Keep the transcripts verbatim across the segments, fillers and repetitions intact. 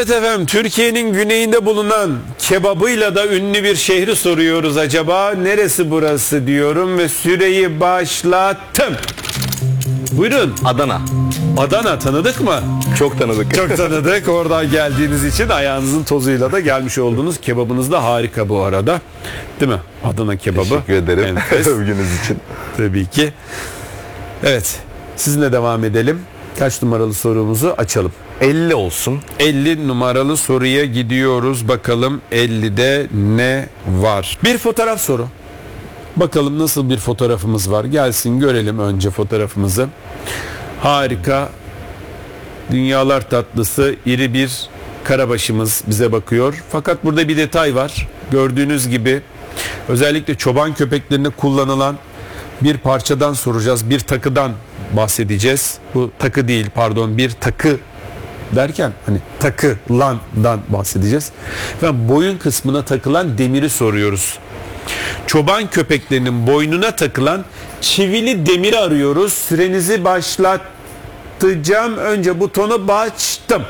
Evet efendim, Türkiye'nin güneyinde bulunan kebabıyla da ünlü bir şehri soruyoruz acaba. Neresi burası diyorum ve süreyi başlattım. Buyurun. Adana. Adana, tanıdık mı? Çok tanıdık. Çok tanıdık. Oradan geldiğiniz için ayağınızın tozuyla da gelmiş olduğunuz kebabınız da harika bu arada. Değil mi? Adana kebabı. Teşekkür ederim övgünüz için. Tabii ki. Evet. Sizinle devam edelim. Kaç numaralı sorumuzu açalım? elli olsun. elli numaralı soruya gidiyoruz. Bakalım ellide ne var? Bir fotoğraf soru. Bakalım nasıl bir fotoğrafımız var. Gelsin görelim önce fotoğrafımızı. Harika. Dünyalar tatlısı iri bir karabaşımız bize bakıyor. Fakat burada bir detay var. Gördüğünüz gibi özellikle çoban köpeklerinde kullanılan bir parçadan soracağız. Bir takıdan bahsedeceğiz. Bu takı değil, pardon, bir takı derken hani takılandan bahsedeceğiz. Ve boyun kısmına takılan demiri soruyoruz. Çoban köpeklerinin boynuna takılan çivili demiri arıyoruz. Sürenizi başlatacağım. Önce butonu açtım.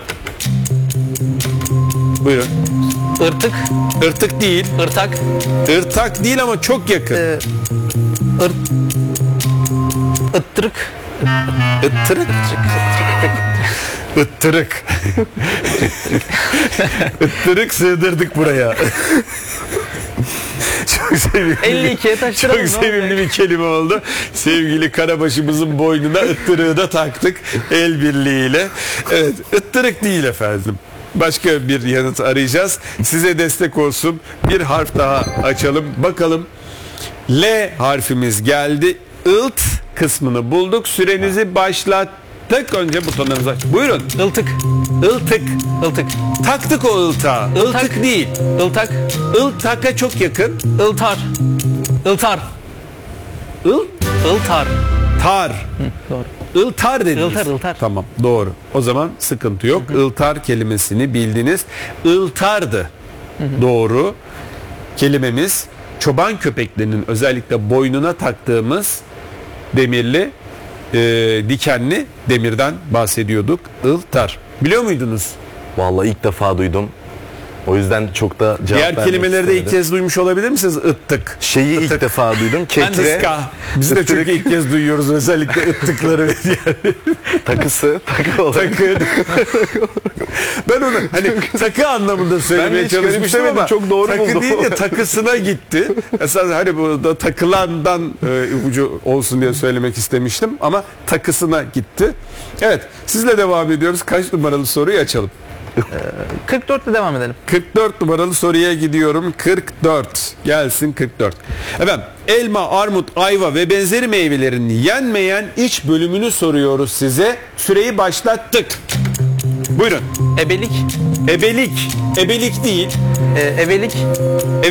Buyurun. Irtık, Irtık değil. ırtak, Irtak değil ama çok yakın. e, ırt, ıttırık, Ittırık. Ittırık. Ittırık sığdırdık buraya. Çok sevimli. elli ikiye taştıralım. Çok sevimli bir kelime oldu. Sevgili karabaşımızın boynuna ıttırığı da taktık el birliğiyle. Evet, ıttırık değil efendim. Başka bir yanıt arayacağız. Size destek olsun. Bir harf daha açalım. Bakalım. L harfimiz geldi. Ilt kısmını bulduk. Sürenizi başlattık. Önce butonlarınızı aç. Buyurun. Iltık, Iltık. ıltık, Taktık o ılta. Iltak. Iltık değil. ıltak, Iltaka çok yakın. ıltar, ıltar, Il ıltar. tar. Doğru. Iltar dediniz. Iltar, ıltar. Tamam, doğru. O zaman sıkıntı yok. Iltar kelimesini bildiniz. Iltardı. Doğru. Kelimemiz çoban köpeklerinin özellikle boynuna taktığımız demirli, e, dikenli demirden bahsediyorduk. Iltar. Biliyor muydunuz? Vallahi ilk defa duydum. O yüzden çok da cevap Diğer vermek kelimeleri de ilk istemedim. kez duymuş olabilir misiniz? Ittık. Şeyi ilk defa duydum. Ketre, Iska. Biz de çünkü ilk kez duyuyoruz özellikle ıttıkları ve diğer takısı, takı olarak. takı. Ben onu hani takı anlamında söylemeye hiç çalışmıştım garipsemedim, ama çok doğru takı buldum. değil de takısına gitti. Esas hani burada takılandan e, ipucu olsun diye söylemek istemiştim ama takısına gitti. Evet, sizle devam ediyoruz. Kaç numaralı soruyu açalım? kırk dörtle devam edelim. kırk dört numaralı soruya gidiyorum. kırk dört. Gelsin kırk dört. Efendim, elma, armut, ayva ve benzeri meyvelerin yenmeyen iç bölümünü soruyoruz size. Süreyi başlattık. Buyurun. Ebelik, Ebelik. Ebelik değil. e, evelik, Evet.